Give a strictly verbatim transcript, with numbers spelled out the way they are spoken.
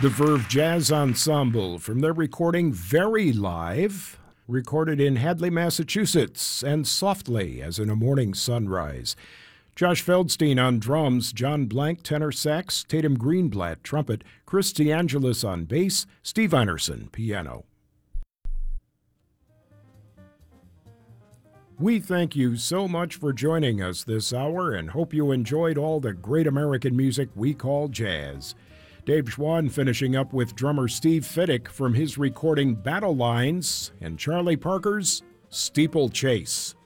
The Verve Jazz Ensemble from their recording Very Live, recorded in Hadley, Massachusetts, and Softly as in a Morning Sunrise. Josh Feldstein on drums, John Blank tenor sax, Tatum Greenblatt trumpet, Chris DeAngelis on bass, Steve Einerson piano. We thank you so much for joining us this hour and hope you enjoyed all the great American music we call jazz. Dave Schwann finishing up with drummer Steve Fiddick from his recording Battle Lines and Charlie Parker's Steeplechase.